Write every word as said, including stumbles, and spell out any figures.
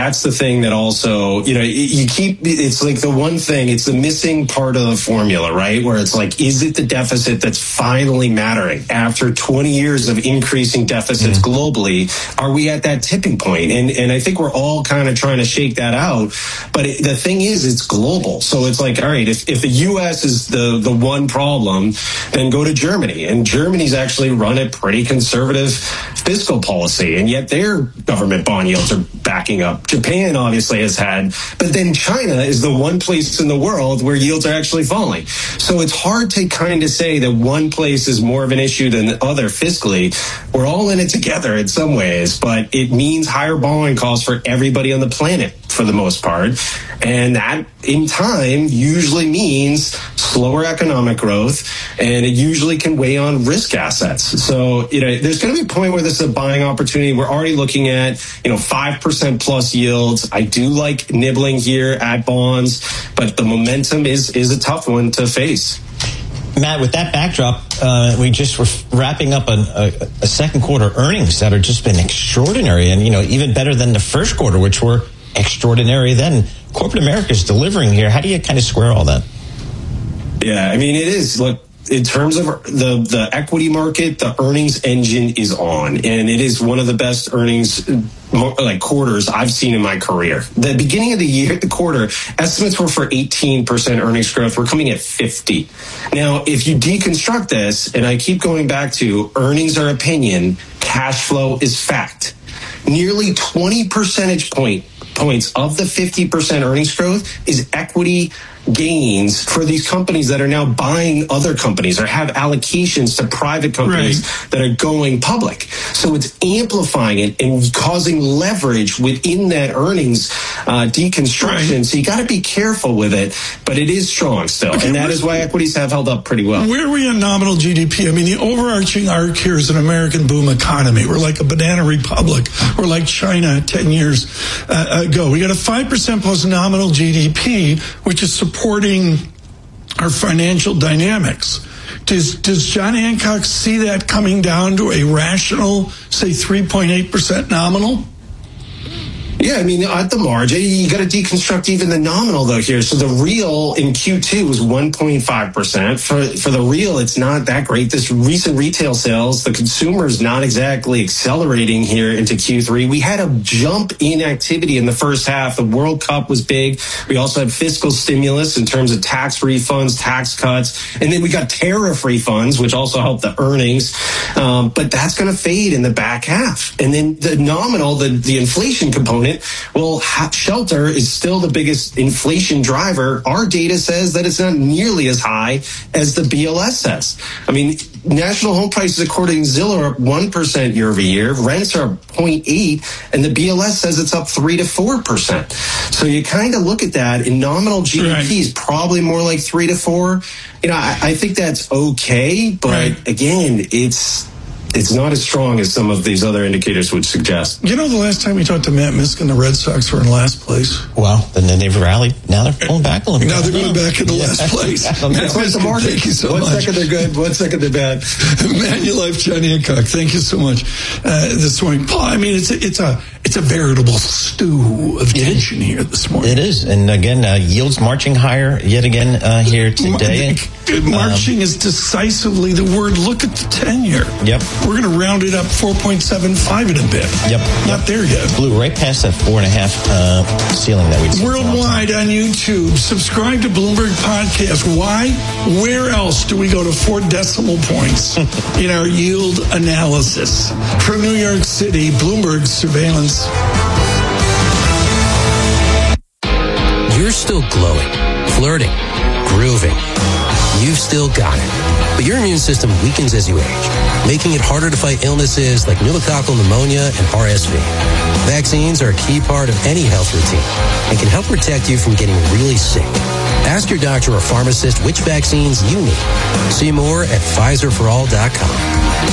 that's the thing that also, you know, you keep, it's like the one thing, it's the missing part of the formula, right? Where it's like, is it the deficit that's finally mattering? After twenty years of increasing deficits mm-hmm. globally, are we at that tipping point? And and I think we're all kind of trying to shake that out. But it, the thing is, it's global. So it's like, all right, if, if the U S is the, the one problem, then go to Germany. And Germany's actually run a pretty conservative fiscal policy. And yet their government bond yields are backing up. Japan obviously has had, but then China is the one place in the world where yields are actually falling. So it's hard to kind of say that one place is more of an issue than the other fiscally. We're all in it together in some ways, but it means higher borrowing costs for everybody on the planet for the most part. And that in time usually means slower economic growth, and it usually can weigh on risk assets. So, you know, there's going to be a point where this is a buying opportunity. We're already looking at, you know, five percent plus yields. I do like nibbling here at bonds, but the momentum is, is a tough one to face. Matt, with that backdrop, uh, we just were wrapping up a, a, a second quarter earnings that have just been extraordinary and, you know, even better than the first quarter, which were extraordinary then. Corporate America is delivering here. How do you kind of square all that? Yeah, I mean, it is. Look, in terms of the, the equity market, the earnings engine is on, and it is one of the best earnings like quarters I've seen in my career. The beginning of the year, the quarter, estimates were for eighteen percent earnings growth. We're coming at fifty. Now, if you deconstruct this, and I keep going back to earnings are opinion, cash flow is fact. Nearly twenty percentage point points of the fifty percent earnings growth is equity gains for these companies that are now buying other companies or have allocations to private companies right. that are going public. So it's amplifying it and causing leverage within that earnings uh, deconstruction. Right. So you got to be careful with it, but it is strong still. Okay, and that is why equities have held up pretty well. Where are we on nominal G D P? I mean, the overarching arc here is an American boom economy. We're like a banana republic. We're like China ten years uh, ago. We got a five percent plus nominal G D P, which is supporting our financial dynamics. Does does John Hancock see that coming down to a rational, say, three point eight percent nominal? Yeah, I mean, at the margin, you got to deconstruct even the nominal, though, here. So the real in Q two was one point five percent. For for the real, it's not that great. This recent retail sales, the consumer is not exactly accelerating here into Q three. We had a jump in activity in the first half. The World Cup was big. We also had fiscal stimulus in terms of tax refunds, tax cuts. And then we got tariff refunds, which also helped the earnings. Um, but that's going to fade in the back half. And then the nominal, the, the inflation component, well, shelter is still the biggest inflation driver. Our data says that it's not nearly as high as the B L S says. I mean, national home prices, according to Zillow, are up one percent year over year. Rents are up zero point eight, and the B L S says it's up three to four percent. So you kind of look at that, and nominal G D P right. is probably more like three to four. You know, I, I think that's okay, but right. again, it's it's not as strong as some of these other indicators would suggest. You know, the last time we talked to Matt Miskin, the Red Sox were in last place. Well, then they've rallied. Now they're pulling back a little bit. Now they're going back into yeah. last place. That's like the market. Thank you so one much. One second they're good, one second they're bad. Manulife, John Hancock, thank you so much uh, this morning. Paul, I mean, it's a, it's a it's a veritable stew of tension here this morning. It is. And again, uh, yields marching higher yet again uh, here today. Marching um, is decisively the word. Look at the ten-year. Yep. We're going to round it up four point seven five in a bit. Yep. Not there yet. Blew right past that four and a half uh, ceiling that we'd seen. Worldwide on YouTube. Subscribe to Bloomberg Podcast. Why? Where else do we go to four decimal points in our yield analysis? From New York City, Bloomberg Surveillance. You're still glowing, flirting, grooving. You've still got it. But your immune system weakens as you age, making it harder to fight illnesses like pneumococcal pneumonia and R S V. Vaccines are a key part of any health routine and can help protect you from getting really sick. Ask your doctor or pharmacist which vaccines you need. See more at Pfizer for all dot com.